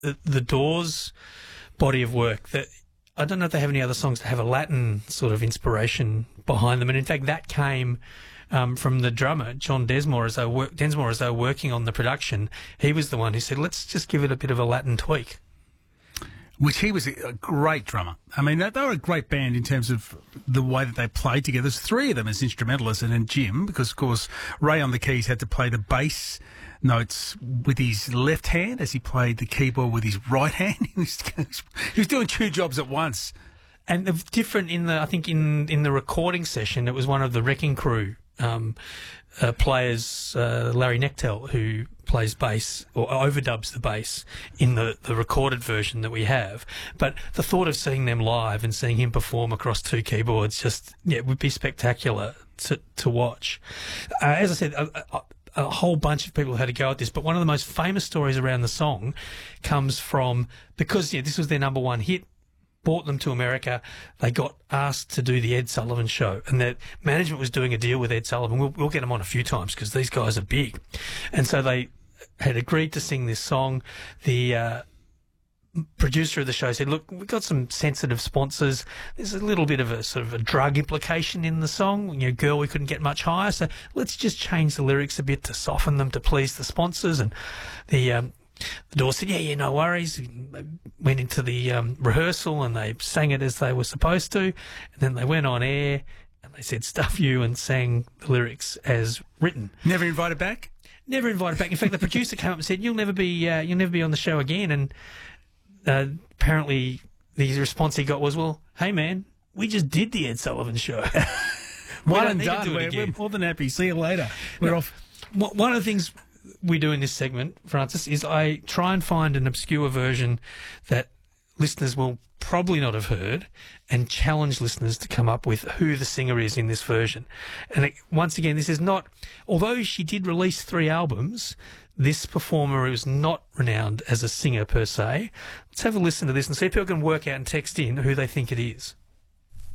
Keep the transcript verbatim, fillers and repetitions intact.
the, the Doors body of work, that I don't know if they have any other songs that have a Latin sort of inspiration behind them. And in fact, that came um, from the drummer, John Densmore, as they were, Densmore, as they were working on the production. He was the one who said, let's just give it a bit of a Latin tweak. Which he was a great drummer. I mean, they, they were a great band in terms of the way that they played together. There's three of them as instrumentalists, and then Jim, because, of course, Ray on the keys had to play the bass notes with his left hand as he played the keyboard with his right hand. he, was, he was doing two jobs at once. And the different in the, I think in, in the recording session, it was one of the Wrecking Crew um, uh, players, uh, Larry Nechtel, who plays bass or overdubs the bass in the, the recorded version that we have. But the thought of seeing them live and seeing him perform across two keyboards just, yeah, would be spectacular to, to watch. Uh, as I said, a, a, a whole bunch of people had a go at this, but one of the most famous stories around the song comes from, because yeah, this was their number one hit, brought them to America. They got asked to do the Ed Sullivan Show, and that management was doing a deal with Ed Sullivan. We'll, we'll get them on a few times because these guys are big. And so they had agreed to sing this song. The uh, producer of the show said, look, we've got some sensitive sponsors. There's a little bit of a sort of a drug implication in the song. You know, girl, we couldn't get much higher. So let's just change the lyrics a bit to soften them to please the sponsors. And the um, The Doors said, yeah, yeah, no worries. They went into the um, rehearsal and they sang it as they were supposed to. And then they went on air and they said, stuff you, and sang the lyrics as written. Never invited back? Never invited back. In fact, the producer came up and said, you'll never be, uh, you'll never be on the show again. And uh, apparently the response he got was, well, hey, man, we just did the Ed Sullivan Show. One and done. Do we're, we're more than happy. See you later. We're no, off. One of the things we do in this segment, Francis, is I try and find an obscure version that listeners will probably not have heard and challenge listeners to come up with who the singer is in this version. And it, once again, this is not, although she did release three albums, this performer is not renowned as a singer per se. Let's have a listen to this and see if people can work out and text in who they think it is.